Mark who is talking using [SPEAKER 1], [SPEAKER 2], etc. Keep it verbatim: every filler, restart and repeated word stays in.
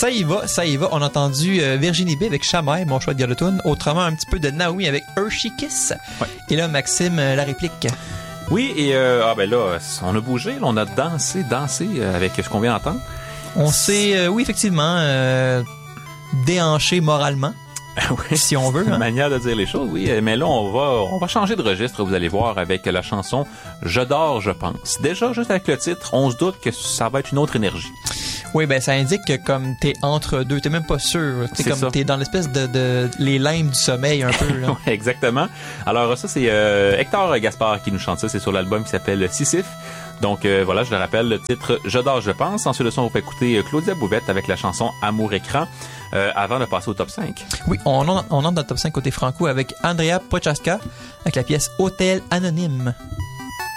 [SPEAKER 1] Ça y va, ça y va. On a entendu euh, Virginie B avec Chamaille, mon choix de Garotune. Autrement, un petit peu de Naomi avec Hershey Kiss.
[SPEAKER 2] Ouais.
[SPEAKER 1] Et là, Maxime, euh, la réplique.
[SPEAKER 2] Oui, et euh, ah ben là, on a bougé, là, on a dansé, dansé avec ce qu'on vient d'entendre.
[SPEAKER 1] On s'est, euh, oui, effectivement, euh, déhanché moralement.
[SPEAKER 2] Oui,
[SPEAKER 1] si on veut.
[SPEAKER 2] Une
[SPEAKER 1] hein.
[SPEAKER 2] manière de dire les choses, oui. Mais là, on va, on va changer de registre, vous allez voir, avec la chanson « Je dors, je pense ». Déjà, juste avec le titre, on se doute que ça va être une autre énergie.
[SPEAKER 1] Oui, ben ça indique que comme t'es entre deux, t'es même pas sûr. T'es
[SPEAKER 2] C'est
[SPEAKER 1] comme
[SPEAKER 2] ça.
[SPEAKER 1] t'es dans l'espèce de, de les limbes du sommeil un peu. Là.
[SPEAKER 2] Ouais, exactement. Alors ça, c'est euh, Hector Gaspard qui nous chante ça. C'est sur l'album qui s'appelle Sisyphe. Donc euh, voilà, je le rappelle, le titre « Je dors, je pense ». Ensuite de ça, on va écouter Claudia Bouvette avec la chanson « Amour écran euh, » avant de passer au top cinq.
[SPEAKER 1] Oui, on, on entre dans le top cinq côté franco avec Andrea Prochaska avec la pièce Hôtel Anonyme.